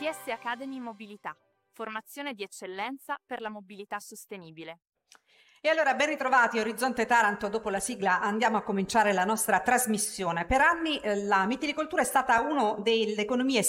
ITS Academy Mobilità, formazione di eccellenza per la mobilità sostenibile. E allora ben ritrovati Orizzonte Taranto, dopo la sigla andiamo a cominciare la nostra trasmissione. Per anni la mitilicoltura è stata una delle economie